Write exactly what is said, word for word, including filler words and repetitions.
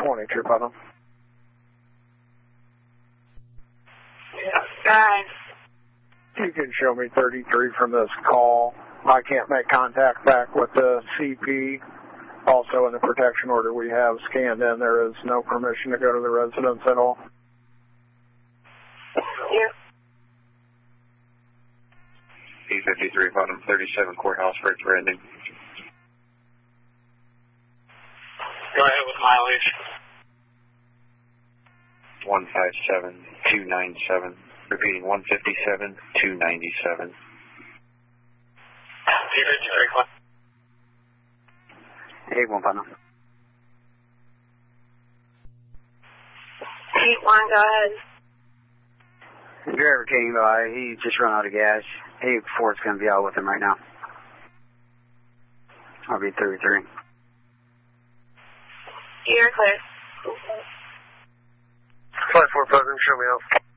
twenty-two, Putnam. Guys. You can show me thirty-three from this call. I can't make contact back with the C P. Also, in the protection order we have scanned in, there is no permission to go to the residence at all. Yeah. P fifty-three, bottom thirty-seven, courthouse bridge ending. Go ahead with mileage. one five seven, two nine seven. Repeating, one fifty-seven, two ninety-seven. P fifty-three, eight one, Putnam. eight one, go ahead. The driver came by. He just run out of gas. eight four is going to be out with him right now. I'll be thirty-three. You're clear. five four, Putnam, show me out.